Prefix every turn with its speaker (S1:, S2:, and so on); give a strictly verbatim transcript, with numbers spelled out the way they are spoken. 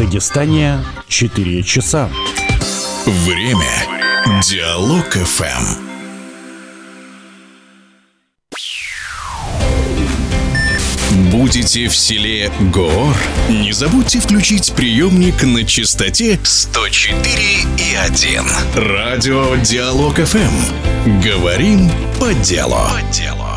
S1: Дагестане четыре часа.
S2: Время. Диалог эф эм. Будете в селе Гоор? Не забудьте включить приемник на частоте сто четыре и один. Радио Диалог эф эм. Говорим по делу. По делу.